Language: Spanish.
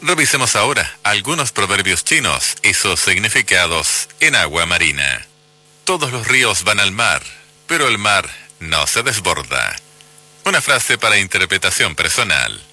Revisemos ahora algunos proverbios chinos y sus significados en agua marina. Todos los ríos van al mar, pero el mar no se desborda. Una frase para interpretación personal.